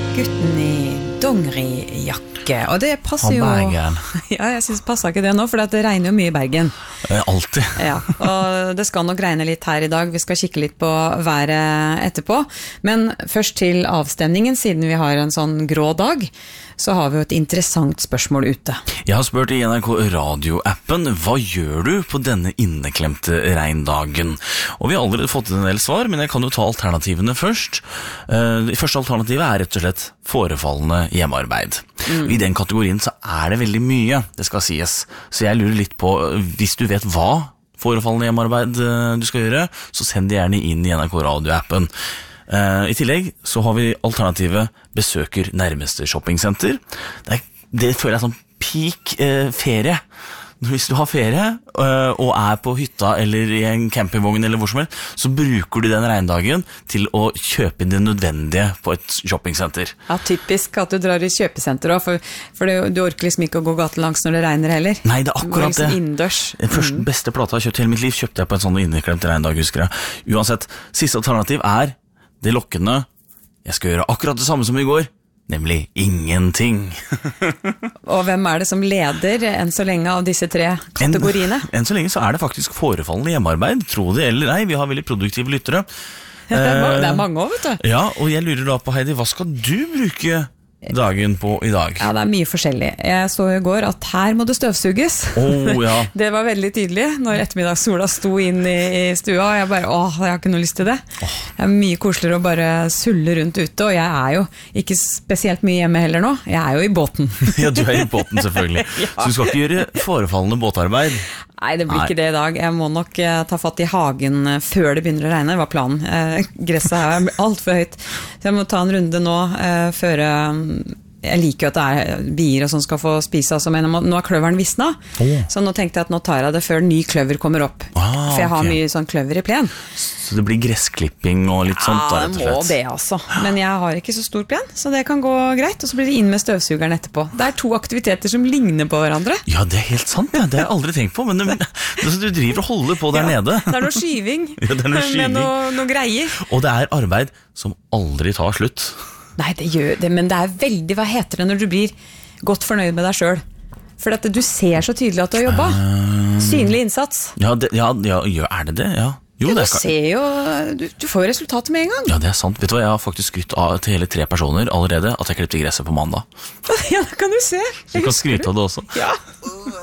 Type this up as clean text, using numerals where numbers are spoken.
gutten i dongerijakke, og det passer jo... Bergen. Ja, jeg synes passer ikke det nå, for det regner jo mye i Bergen. Alltid. Ja, og det skal nok regne litt her i dag, vi skal kikke litt på været etterpå, men først til avstemningen, siden vi har en sånn grå dag, så har vi jo et interessant spørsmål ute. Jeg har spurt i NRK Radio-appen, hva gjør du på denne inneklemte regndagen? Og vi har allerede fått en del svar, men jeg kan jo ta alternativene først. Det første alternativet er rett og slett forefallende hjemmearbeid. I den kategorien så er det veldig mye, det skal sies. Så jeg lurer litt på, hvis du vet hva forefallende hjemmearbeid du skal gjøre, så send det gjerne inn i NRK Radio-appen. I tillegg så har vi alternativet besøker nærmeste shoppingcenter. Det føler jeg som peak ferie. Hvis du har ferie og er på hytta eller i en campingvogn eller hvor som helst, så bruker du den regndagen til å kjøpe det nødvendige på et shoppingcenter. Ja, typisk at du drar i kjøpesenter også, for du orker liksom ikke å gå gatelangs når det regner heller. Nei, det er akkurat det. Innendørs. Den første beste plata jeg har kjøpt i hele mitt liv, kjøpte jeg på en sånn inneklemt regndag, husker jeg. Uansett, siste alternativ er det lokkende. Jeg skal gjøre akkurat det samme som i går, nemlig ingenting. Og hvem er det som leder enn så lenge av disse tre kategoriene? Enn så lenge så er det faktisk forefallende hjemmearbeid, tro det eller ei, vi har veldig produktive lyttere. Det er mange år, vet du. Ja, og jeg lurer da på, Heidi, hva skal du bruke dagen på i dag? Ja, det er mye forskjellig. Jeg så i går at her må det støvsuges. Ja. Det var veldig tydelig når ettermiddagssola sto inn i stua, og jeg bare, jeg har ikke noe lyst til det. Det er mye koseligere å bare sulle rundt ute, og jeg er jo ikke spesielt mye hjemme heller nå. Jeg er jo i båten. Ja, du er i båten selvfølgelig. Ja. Så du skal ikke gjøre forefallende båtarbeid? Nei, det blir ikke det i dag. Jeg må nok ta fatt i hagen før det begynner å regne, var planen. Gresset her er alt for høyt. Så jeg må ta en runde nå før... Jeg liker jo at det er bier og sånn skal få spise, altså, men nå har kløveren visna. Så nå tenkte jeg at nå tar jeg det før ny kløver kommer opp. For jeg har mye sånn kløver i plen. Så det blir gressklipping og litt sånt? Ja, det må det altså. Men jeg har ikke så stor plen, så det kan gå greit. Og så blir det inn med støvsugeren etterpå. Det er to aktiviteter som ligner på hverandre. Ja, det er helt sant, ja. Det har jeg aldri tenkt på. Men du driver og holder på der nede. Det er noe skyving, med noe greier. Og det er arbeid som aldri tar slutt. Nei, det gjør det, men det er veldig, hva heter det når du blir godt fornøyd med deg selv? For at du ser så tydelig at du har jobbet. Synlig innsats. Ja, er det det? Ja. Jo, du ser jo, du får jo resultatet med en gang. Ja, det er sant. Vet du hva, jeg har faktisk skrytt til hele 3 personer allerede at jeg klippte gresset på mandag. Ja, det kan du se. Så du kan skryte av det også. Ja.